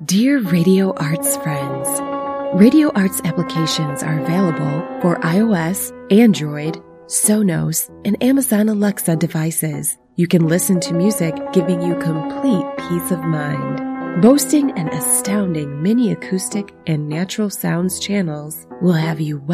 Dear Radio Arts friends, Radio Arts applications are available for iOS, Android, Sonos, and Amazon Alexa devices. You can listen to music giving you complete peace of mind. Boasting an astounding mini acoustic and natural sounds channels will have you